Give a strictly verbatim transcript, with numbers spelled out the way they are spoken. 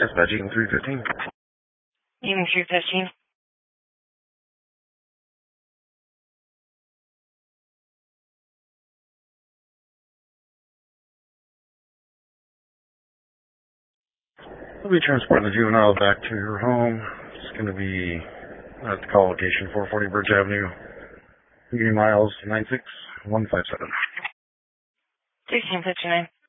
Dispatch Eaton three fifteen. Eaton three fifteen. We'll be transporting the juvenile back to her home. It's going to be at the call location four forty Birch Avenue, Union Miles nine six one five seven. thirteen fifty-nine.